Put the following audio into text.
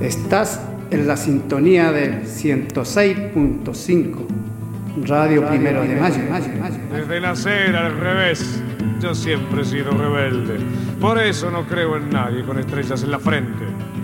Estás en la sintonía del 106.5, Radio Primero de Mayo. Desde nacer al revés, yo siempre he sido rebelde. Por eso no creo en nadie con estrellas en la frente.